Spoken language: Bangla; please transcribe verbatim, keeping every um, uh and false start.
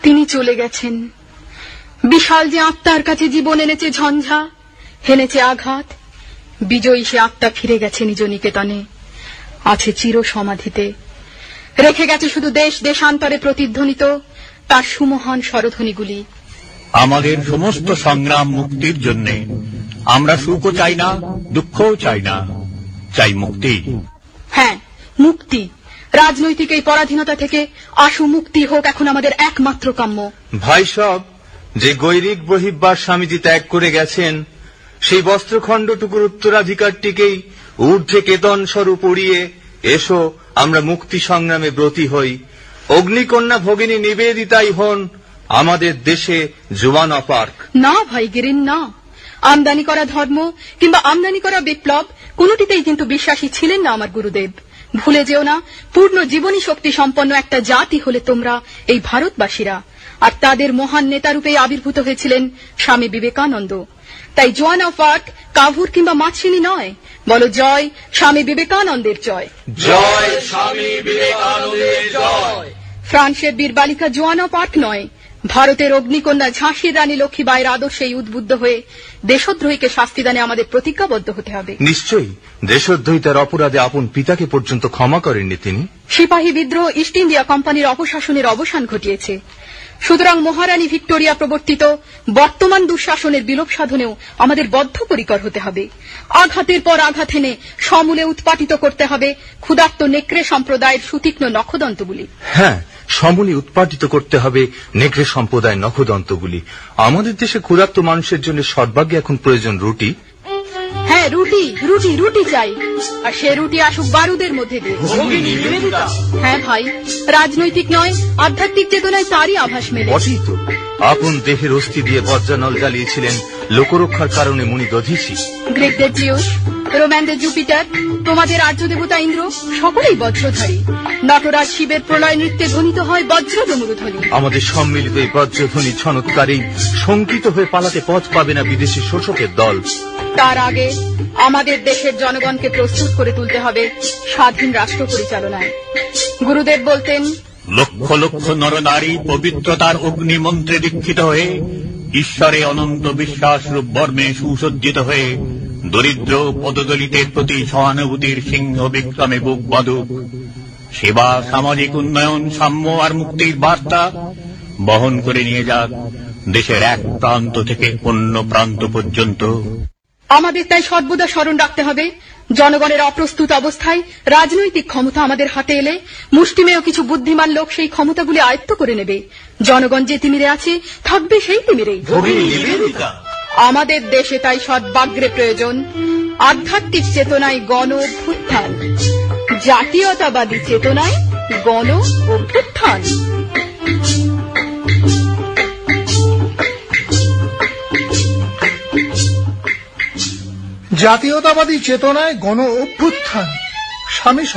তিনি চলে গেছেন। বিশাল যে আত্মার কাছে জীবন এনেছে ঝঞ্ঝা, হেনেছে আঘাত, বিজয়ী সে আত্মা ফিরে গেছে নিজ নিকেতনে, আছে চির সমাধিতে। রেখে গেছে শুধু দেশ দেশান্তরে প্রতিধ্বনিত তার সুমহান স্বরধ্বনিগুলি। আমাদের সমস্ত সংগ্রাম মুক্তির জন্য। আমরা সুখও চাই না, দুঃখও চাই না, চাই মুক্তি। হ্যাঁ, মুক্তি। রাজনৈতিক এই পরাধীনতা থেকে আশু মুক্তি হোক এখন আমাদের একমাত্র কাম্য। ভাই সব, যে গৈরিক বহির্বাস স্বামীজি ত্যাগ করে গেছেন, সেই বস্ত্রখণ্ডটুকুর উত্তরাধিকারটিকেই ঊর্ধ্বে কেতন স্বরূপ উড়িয়ে এসো আমরা মুক্তি সংগ্রামে ব্রতী হই। অগ্নিকন্যা ভগিনী নিবেদিতাই হন আমাদের দেশে জোয়ানা পার্ক। না ভাই গিরিন, না। আমদানি করা ধর্ম কিংবা আমদানি করা বিপ্লব কোনটিতেই কিন্তু বিশ্বাসী ছিলেন না আমার গুরুদেব। ভুলে যেও না, পূর্ণ জীবনী শক্তি সম্পন্ন একটা জাতি হলে তোমরা এই ভারতবাসীরা, আর তাদের মহান নেতারূপে আবির্ভূত হয়েছিলেন স্বামী বিবেকানন্দ। তাই জোয়ানা পার্ক কাভুর কিংবা মাছিনি নয়, বলো জয় স্বামী বিবেকানন্দের জয়। জয় স্বামী বিবেকানন্দের জয়। ফ্রান্সের বীর বালিকা জোয়ানা পার্ক নয়, ভারতের অগ্নিকন্যা ঝাঁসির রানী লক্ষ্মীবাঈর আদর্শেই উদ্বুদ্ধ হয়ে দেশদ্রোহীকে শাস্তিদানে আমাদের প্রতিজ্ঞাবদ্ধ হতে হবে। নিশ্চয়ই। দেশদ্রোহিতার অপরাধে আপন পিতাকে পর্যন্ত ক্ষমা করেননি তিনি। সিপাহী বিদ্রোহ ইস্ট ইন্ডিয়া কোম্পানির অপশাসনের অবসান ঘটিয়েছে। সুতরাং মহারানী ভিক্টোরিয়া প্রবর্তিত বর্তমান দুঃশাসনের বিলোপ সাধনেও আমাদের বদ্ধপরিকর হতে হবে। আঘাতের পর আঘাত এনে সমূলে উৎপাটিত করতে হবে ক্ষুধার্ত নেকড়ে সম্প্রদায়ের সুতীক্ষ্ণ নখদন্তগুলি। হ্যাঁ, সমূলে উৎপাটিত করতে হবে নেকড়ে সম্প্রদায়ের নখদন্তগুলি। আমাদের দেশে ক্ষুধার্ত মানুষের জন্য সর্বাগ্যে এখন প্রয়োজন রুটি। হ্যাঁ, রুটি রুটি রুটি চাই, আর সে রুটি আসুক বারুদের মধ্যে দিয়ে। হ্যাঁ ভাই, রাজনৈতিক নয় আধ্যাত্মিক চেতনায় তারই আভাস মেলে। বটেই তো। আপন দেহের অস্থি দিয়ে বজ্রানল জ্বালিয়েছিলেন লোকরক্ষার কারণে মুনি দধীচি। গ্রিকদের জিউস, রোমানদের জুপিটার, তোমাদের আর্য দেবতা ইন্দ্র সকলেই বজ্রধারী। নটরাজ শিবের প্রলয় নৃত্যে ধ্বনিত হয় বজ্রডমরুধ্বনি। আমাদের সম্মিলিত এই বজ্রধ্বনি ছনৎকারেই শঙ্কিত হয়ে পালাতে পথ পাবে না বিদেশি শোষকের দল। তার আগে আমাদের দেশের জনগণকে প্রস্তুত করে তুলতে হবে স্বাধীন রাষ্ট্র পরিচালনায়। গুরুদেব বলতেন, লক্ষ লক্ষ নরনারী পবিত্রতার অগ্নিমন্ত্রে দীক্ষিত হয়ে ঈশ্বরে অনন্ত বিশ্বাস রূপ বর্মে সুসজ্জিত হয়ে দরিদ্র পদদলিতের প্রতি সহানুভূতির সিংহ বিক্রমে বুক বাঁধুক। সেবা, সামাজিক উন্নয়ন, সাম্য আর মুক্তির বার্তা বহন করে নিয়ে যাক দেশের এক প্রান্ত থেকে অন্য প্রান্ত পর্যন্ত। আমাদের তাই সর্বদা স্মরণ রাখতে হবে, জনগণের অপ্রস্তুত অবস্থায় রাজনৈতিক ক্ষমতা আমাদের হাতে এলে মুষ্টিমেয় কিছু বুদ্ধিমান লোক সেই ক্ষমতাগুলি আয়ত্ত করে নেবে। জনগণ যে তিমিরে আছে থাকবে সেই তিমিরেই। আমাদের দেশে তাই সদ্বাগ্রে প্রয়োজন আধ্যাত্মিক চেতনায় গণ অভ্যুত্থান, জাতীয়তাবাদী চেতনায় গণ অভ্যুত্থান। জাতীয়তাবাদী চেতনায় গণ অভ্যুত্থান। স্বামী